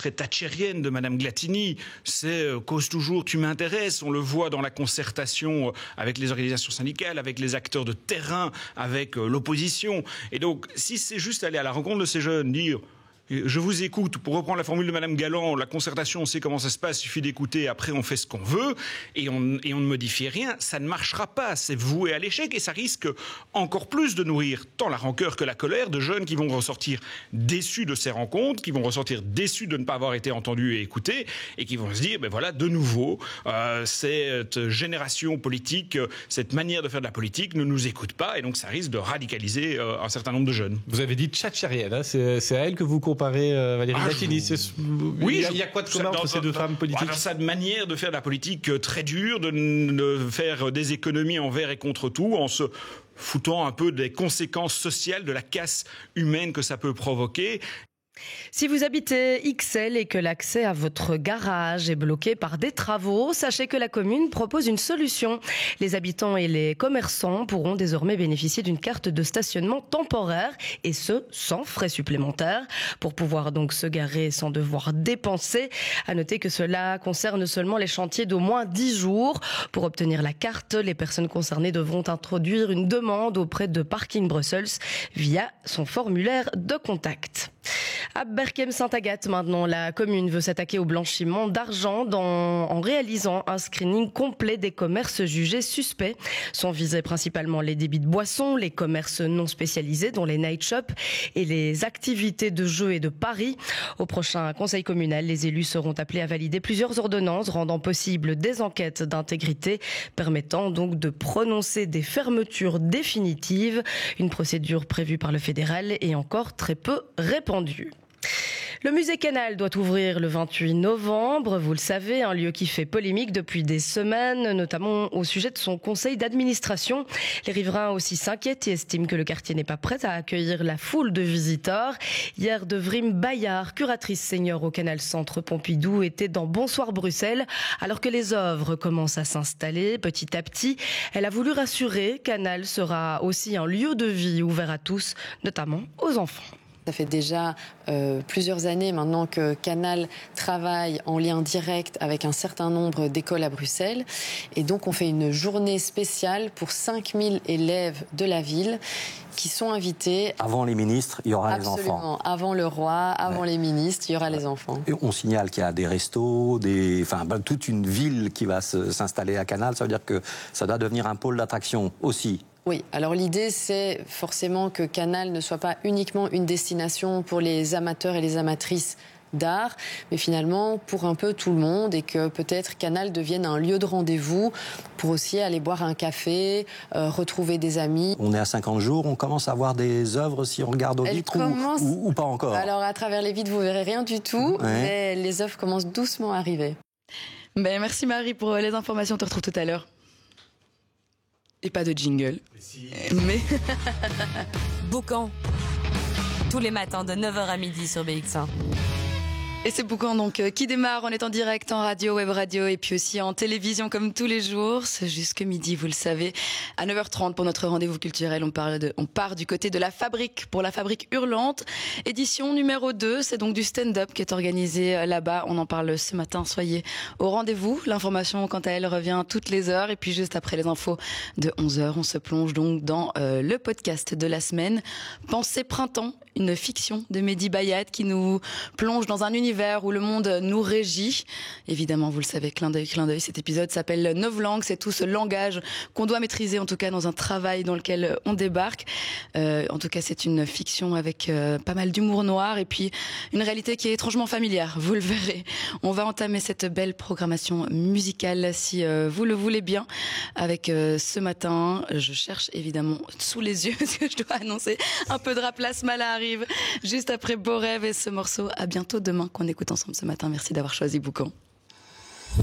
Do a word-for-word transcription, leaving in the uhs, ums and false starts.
très thatchérienne de Madame Glattini. C'est euh, cause toujours, tu m'intéresses. On le voit dans la concertation avec les organisations syndicales, avec les acteurs de terrain, avec euh, l'opposition. Et donc, si c'est juste aller à la rencontre de ces jeunes, dire... Je vous écoute. Pour reprendre la formule de Madame Galland, la concertation, on sait comment ça se passe, il suffit d'écouter, après on fait ce qu'on veut, et on, et on ne modifie rien, ça ne marchera pas, c'est voué à l'échec, et ça risque encore plus de nourrir tant la rancœur que la colère de jeunes qui vont ressortir déçus de ces rencontres, qui vont ressortir déçus de ne pas avoir été entendus et écoutés, et qui vont se dire, ben voilà, de nouveau, euh, cette génération politique, cette manière de faire de la politique ne nous écoute pas, et donc ça risque de radicaliser euh, un certain nombre de jeunes. Vous avez dit thatchérienne, hein, c'est, c'est à elle que vous comparez euh, Valérie ah, Glattini. Vous... Oui, il y, a, il y a quoi de commun entre ces deux dans, femmes politiques? Sa manière de faire de la politique très dure, de, de faire des économies envers et contre tout, en se foutant un peu des conséquences sociales de la casse humaine que ça peut provoquer. Si vous habitez Ixelles et que l'accès à votre garage est bloqué par des travaux, sachez que la commune propose une solution. Les habitants et les commerçants pourront désormais bénéficier d'une carte de stationnement temporaire, et ce, sans frais supplémentaires, pour pouvoir donc se garer sans devoir dépenser. À noter que cela concerne seulement les chantiers d'au moins dix jours. Pour obtenir la carte, les personnes concernées devront introduire une demande auprès de Parking Brussels via son formulaire de contact. À Berchem-Sainte-Agathe, maintenant, la commune veut s'attaquer au blanchiment d'argent dans, en réalisant un screening complet des commerces jugés suspects. Sont visés principalement les débits de boissons, les commerces non spécialisés, dont les night shops, et les activités de jeux et de paris. Au prochain conseil communal, les élus seront appelés à valider plusieurs ordonnances rendant possible des enquêtes d'intégrité, permettant donc de prononcer des fermetures définitives. Une procédure prévue par le fédéral est encore très peu répandue. Le musée Canal doit ouvrir le vingt-huit novembre. Vous le savez, un lieu qui fait polémique depuis des semaines, notamment au sujet de son conseil d'administration. Les riverains aussi s'inquiètent et estiment que le quartier n'est pas prêt à accueillir la foule de visiteurs. Hier, Devrim Bayard, curatrice senior au Canal Centre Pompidou, était dans Bonsoir Bruxelles, alors que les œuvres commencent à s'installer petit à petit. Elle a voulu rassurer, Canal sera aussi un lieu de vie ouvert à tous, notamment aux enfants. Ça fait déjà euh, plusieurs années maintenant que Canal travaille en lien direct avec un certain nombre d'écoles à Bruxelles. Et donc on fait une journée spéciale pour cinq mille élèves de la ville qui sont invités. Avant les ministres, il y aura Absolument. les enfants. Avant le roi, avant ouais. les ministres, il y aura ouais. les enfants. Et on signale qu'il y a des restos, des... enfin, bah, toute une ville qui va se, s'installer à Canal. Ça veut dire que ça doit devenir un pôle d'attraction aussi. Oui, alors l'idée c'est forcément que Canal ne soit pas uniquement une destination pour les amateurs et les amatrices d'art, mais finalement pour un peu tout le monde, et que peut-être Canal devienne un lieu de rendez-vous pour aussi aller boire un café, euh, retrouver des amis. On est à cinquante jours, on commence à voir des œuvres si on regarde aux vitres commence... ou, ou, ou pas encore. Alors à travers les vitres vous verrez rien du tout, ouais. mais les œuvres commencent doucement à arriver. Ben, merci Marie pour les informations, on te retrouve tout à l'heure. Et pas de jingle. Si. Mais... Boucan. Tous les matins de neuf heures à midi sur B X un. Et c'est Boucan donc euh, qui démarre. On est en direct en radio, web radio et puis aussi en télévision comme tous les jours. C'est jusque midi, vous le savez. À neuf heures trente pour notre rendez-vous culturel, on, parle de, on part du côté de la Fabrique pour la Fabrique Hurlante. Édition numéro deux, c'est donc du stand-up qui est organisé là-bas. On en parle ce matin, soyez au rendez-vous. L'information, quant à elle, revient toutes les heures. Et puis juste après les infos de onze heures, on se plonge donc dans euh, le podcast de la semaine. Pensée printemps, une fiction de Mehdi Bayad qui nous plonge dans un univers où le monde nous régit. Évidemment, vous le savez, clin d'œil, clin d'œil, cet épisode s'appelle Novlangue. C'est tout ce langage qu'on doit maîtriser, en tout cas dans un travail dans lequel on débarque. Euh, en tout cas, c'est une fiction avec euh, pas mal d'humour noir et puis une réalité qui est étrangement familière, vous le verrez. On va entamer cette belle programmation musicale, si euh, vous le voulez bien, avec euh, ce matin, je cherche évidemment sous les yeux, parce que je dois annoncer un peu de rap, la Smala arrive juste après Beau Rêve et ce morceau. À bientôt demain qu'on écoute ensemble ce matin. Merci d'avoir choisi Boucan.